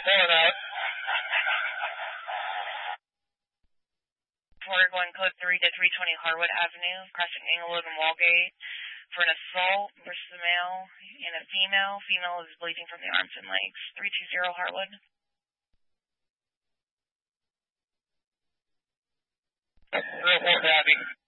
Pulling out. We're going code 3 to 320 Harwood Avenue, crossing Englewood and Walgate for an assault versus a male and a female. Female is bleeding from the arms and legs. 320 Harwood. 304 Tabby.